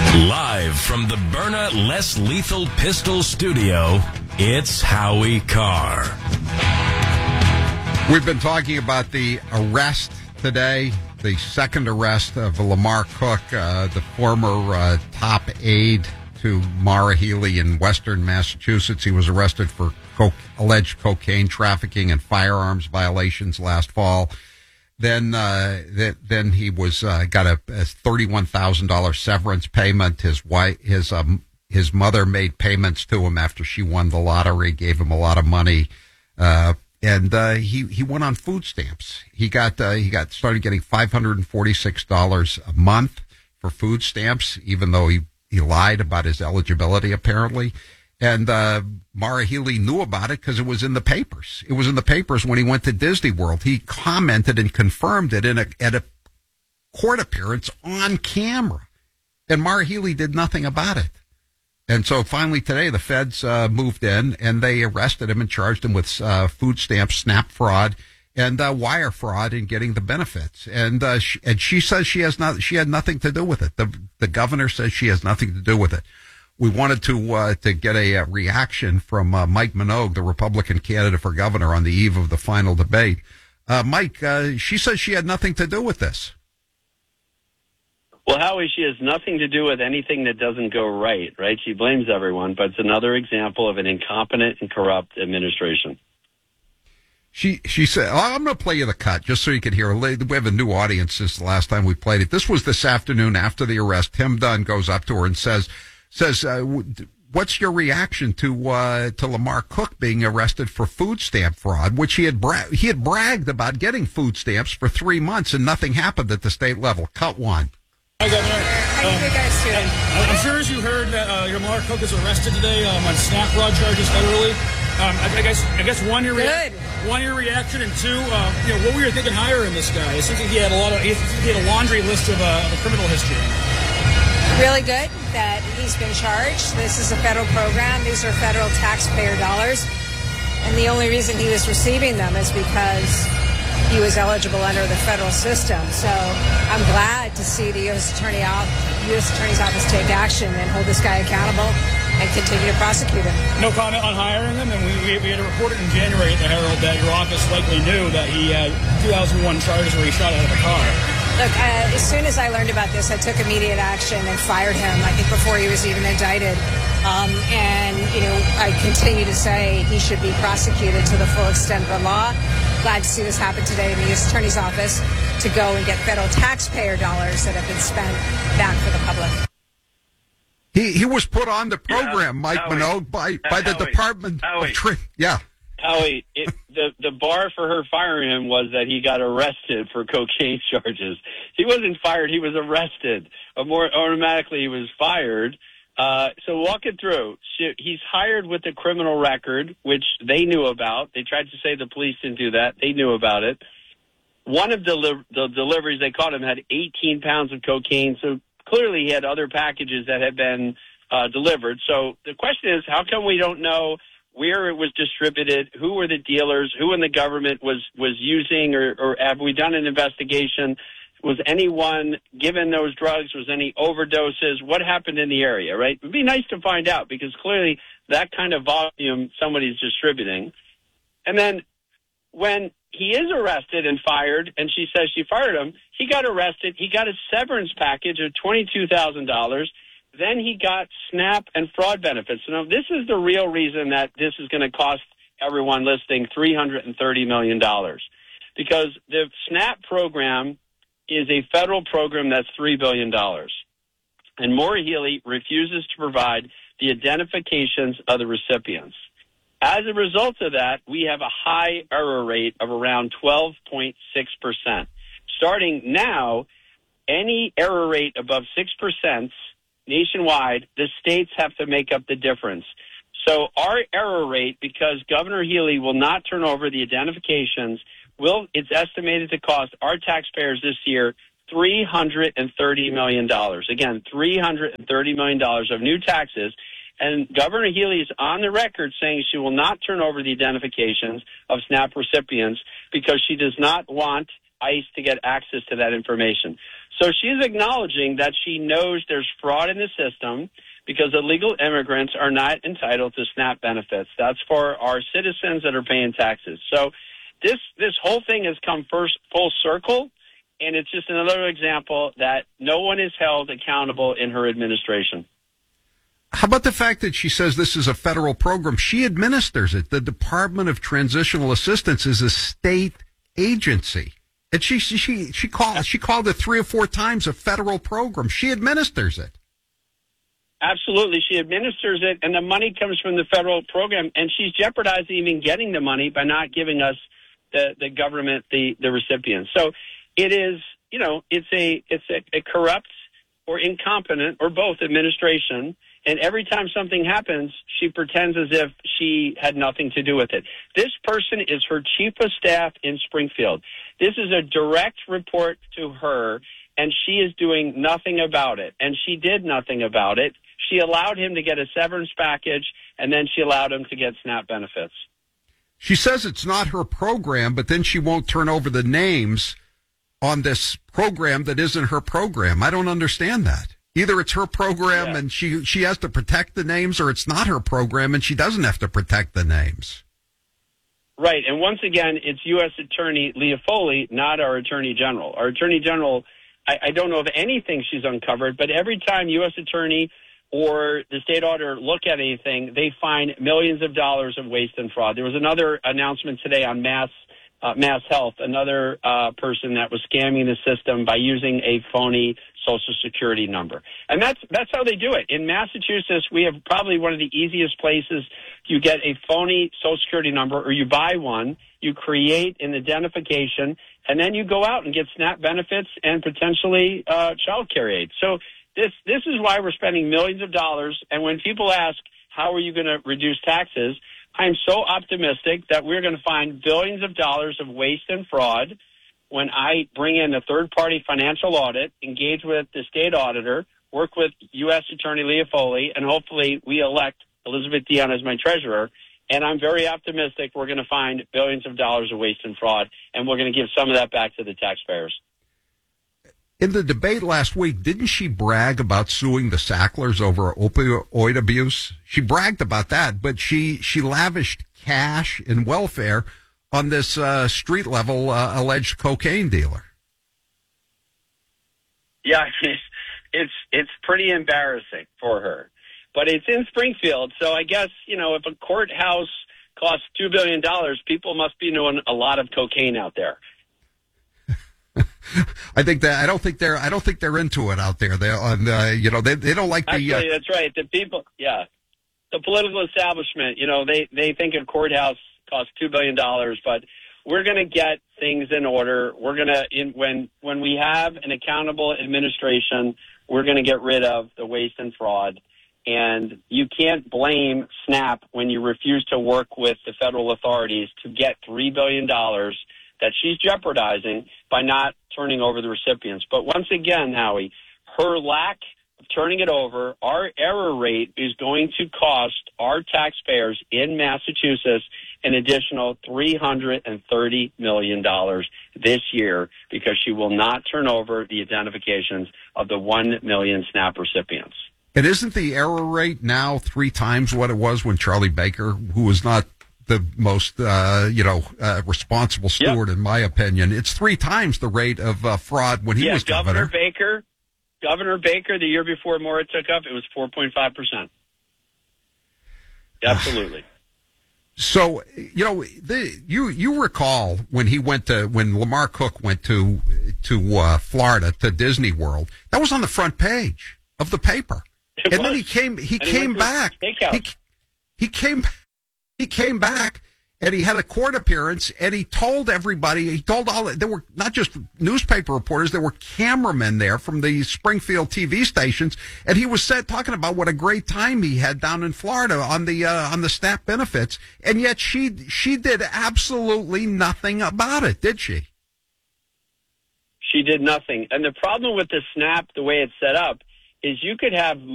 Live from the Byrna Less Lethal Pistol Studio, it's Howie Carr. We've been talking about the arrest today, the second arrest of Lamar Cook, the former top aide to Maura Healey in Western Massachusetts. He was arrested for alleged cocaine trafficking and firearms violations last fall. Then he was got a $31,000 severance payment. His mother made payments to him after she won the lottery, gave him a lot of money, and he went on food stamps. He started getting $546 a month for food stamps, even though he lied about his eligibility apparently. And Maura Healey knew about it because it was in the papers. It was in the papers when he went to Disney World. He commented and confirmed it at a court appearance on camera. And Maura Healey did nothing about it. And so finally today, the feds moved in and they arrested him and charged him with food stamp SNAP fraud and wire fraud in getting the benefits. And she says she had nothing to do with it. The governor says she has nothing to do with it. We wanted to get a reaction from Mike Minogue, the Republican candidate for governor, on the eve of the final debate. Mike, she says she had nothing to do with this. Well, Howie, she has nothing to do with anything that doesn't go right? She blames everyone, but it's another example of an incompetent and corrupt administration. She said, I'm going to play you the cut just so you can hear. We have a new audience since the last time we played it. This was this afternoon after the arrest. Tim Dunn goes up to her and says, what's your reaction to Lamar Cook being arrested for food stamp fraud, which he had bragged about getting food stamps for 3 months and nothing happened at the state level. Cut one. Hi, Governor. How are you guys doing? I'm sure as you heard that Lamar Cook is arrested today on SNAP fraud charges federally. I guess one, your reaction, and two, what were you thinking hiring this guy? It seems like he had a laundry list of a criminal history. Really good that he's been charged. This is a federal program. These are federal taxpayer dollars. And the only reason he was receiving them is because he was eligible under the federal system. So I'm glad to see the U.S. Attorney's Office take action and hold this guy accountable and continue to prosecute him. No comment on hiring him? And we had reported in January at the Herald that your office likely knew that he had 2001 charges where he shot out of a car. Look, as soon as I learned about this, I took immediate action and fired him, I think before he was even indicted. I continue to say he should be prosecuted to the full extent of the law. Glad to see this happen today in the U.S. Attorney's Office to go and get federal taxpayer dollars that have been spent back for the public. He was put on the program, Mike Minogue, by the Department of Treasury. Yeah. Howie, the bar for her firing him was that he got arrested for cocaine charges. He wasn't fired; he was arrested. More automatically, he was fired. So walk it through. He's hired with a criminal record, which they knew about. They tried to say the police didn't do that. They knew about it. One of the deliveries they caught him had 18 pounds of cocaine. So clearly, he had other packages that had been delivered. So the question is, how come we don't know where it was distributed, who were the dealers, who in the government was using, or have we done an investigation? Was anyone given those drugs? Was any overdoses? What happened in the area, right? It would be nice to find out because clearly that kind of volume somebody's distributing. And then when he is arrested and fired, and she says she fired him, he got arrested. He got a severance package of $22,000. Then he got SNAP and fraud benefits. Now, this is the real reason that this is going to cost everyone listening $330 million. Because the SNAP program is a federal program that's $3 billion. And Maura Healey refuses to provide the identifications of the recipients. As a result of that, we have a high error rate of around 12.6%. Starting now, any error rate above 6% nationwide, the states have to make up the difference. So our error rate, because Governor Healey will not turn over the identifications, it's estimated to cost our taxpayers this year $330 million. Again, $330 million of new taxes. And Governor Healey is on the record saying she will not turn over the identifications of SNAP recipients because she does not want ICE to get access to that information. So she's acknowledging that she knows there's fraud in the system because illegal immigrants are not entitled to SNAP benefits. That's for our citizens that are paying taxes. So this whole thing has come full circle, and it's just another example that no one is held accountable in her administration. How about the fact that she says this is a federal program? She administers it. The Department of Transitional Assistance is a state agency. And she called it 3 or 4 times a federal program. She administers it. Absolutely. She administers it, and the money comes from the federal program, and she's jeopardizing even getting the money by not giving us the government the recipients. So it is, it's a corrupt or incompetent or both administration, and every time something happens, she pretends as if she had nothing to do with it. This person is her chief of staff in Springfield. This is a direct report to her, and she is doing nothing about it, and she did nothing about it. She allowed him to get a severance package, and then she allowed him to get SNAP benefits. She says it's not her program, but then she won't turn over the names on this program that isn't her program. I don't understand that. Either it's her program and she has to protect the names, or it's not her program and she doesn't have to protect the names. Right. And once again, it's U.S. Attorney Leah Foley, not our Attorney General. Our Attorney General, I don't know of anything she's uncovered, but every time U.S. Attorney or the state auditor look at anything, they find millions of dollars of waste and fraud. There was another announcement today on Mass Health, another person that was scamming the system by using a phony Social Security number. And that's how they do it. In Massachusetts, we have probably one of the easiest places. You get a phony Social Security number, or you buy one, you create an identification, and then you go out and get SNAP benefits and potentially child care aid. So this is why we're spending millions of dollars. And when people ask, how are you going to reduce taxes, I'm so optimistic that we're going to find billions of dollars of waste and fraud when I bring in a third-party financial audit, engage with the state auditor, work with U.S. Attorney Leah Foley, and hopefully we elect Elizabeth Dion as my treasurer. And I'm very optimistic we're going to find billions of dollars of waste and fraud, and we're going to give some of that back to the taxpayers. In the debate last week, didn't she brag about suing the Sacklers over opioid abuse? She bragged about that, but she lavished cash and welfare on this street-level alleged cocaine dealer. Yeah, it's pretty embarrassing for her. But it's in Springfield, so I guess, if a courthouse costs $2 billion, people must be doing a lot of cocaine out there. I don't think they're into it out there. They don't like the. Actually, that's right. The people, the political establishment. They think a courthouse costs $2 billion, but we're going to get things in order. We're going to when we have an accountable administration, we're going to get rid of the waste and fraud. And you can't blame SNAP when you refuse to work with the federal authorities to get $3 billion that she's jeopardizing by not turning over the recipients. But once again, Howie, her lack of turning it over, our error rate is going to cost our taxpayers in Massachusetts an additional $330 million this year because she will not turn over the identifications of the 1 million SNAP recipients. And isn't the error rate now 3 times what it was when Charlie Baker, who was not the most, responsible steward, in my opinion, it's 3 times the rate of fraud when he was governor. Governor Baker, the year before Maura took up, it was 4.5%. Absolutely. So, you recall when Lamar Cook went to Florida, to Disney World, that was on the front page of the paper. Then he came back. He came back and he had a court appearance and he told everybody, there were not just newspaper reporters, there were cameramen there from the Springfield TV stations. And he was talking about what a great time he had down in Florida on the SNAP benefits. And yet she did absolutely nothing about it, did she? She did nothing. And the problem with the SNAP, the way it's set up, is you could have